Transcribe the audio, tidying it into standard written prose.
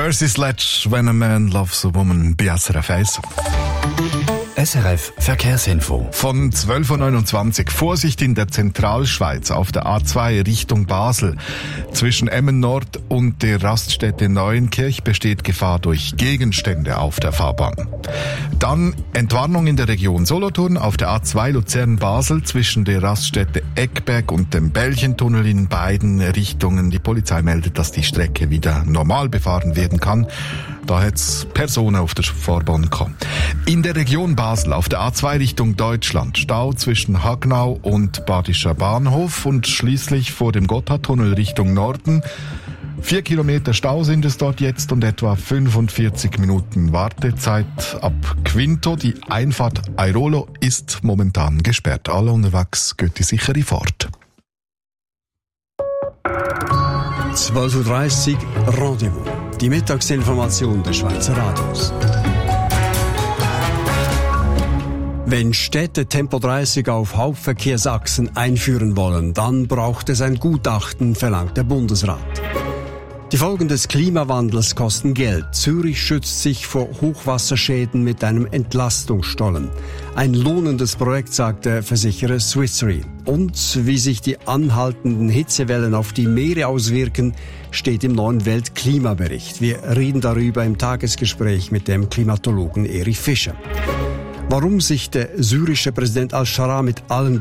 Percy Sledge, When a Man Loves a Woman, bei SRF 1. SRF Verkehrsinfo. Von 12.29 Uhr. Vorsicht in der Zentralschweiz auf der A2 Richtung Basel. Zwischen Emmen Nord und der Raststätte Neuenkirch besteht Gefahr durch Gegenstände auf der Fahrbahn. Dann Entwarnung in der Region Solothurn auf der A2 Luzern-Basel zwischen der Raststätte Eckberg und dem Bällchentunnel in beiden Richtungen. Die Polizei meldet, dass die Strecke wieder normal befahren werden kann. Da hat's Personen auf der Fahrbahn gehabt. In der Region Basel auf der A2 Richtung Deutschland Stau zwischen Hagnau und Badischer Bahnhof und schließlich vor dem Gotthardtunnel Richtung Norden. 4 Kilometer Stau sind es dort jetzt und etwa 45 Minuten Wartezeit ab Quinto. Die Einfahrt Airolo ist momentan gesperrt. Alle unterwegs, geht die sichere Fahrt. 12.30 Uhr Rendezvous. Die Mittagsinformation des Schweizer Radios. Wenn Städte Tempo 30 auf Hauptverkehrsachsen einführen wollen, dann braucht es ein Gutachten, verlangt der Bundesrat. Die Folgen des Klimawandels kosten Geld. Zürich schützt sich vor Hochwasserschäden mit einem Entlastungsstollen. Ein lohnendes Projekt, sagt der Versicherer Swiss Re. Und wie sich die anhaltenden Hitzewellen auf die Meere auswirken, steht im neuen Weltklimabericht. Wir reden darüber im Tagesgespräch mit dem Klimatologen Erich Fischer. Warum sich der syrische Präsident al-Shara mit allen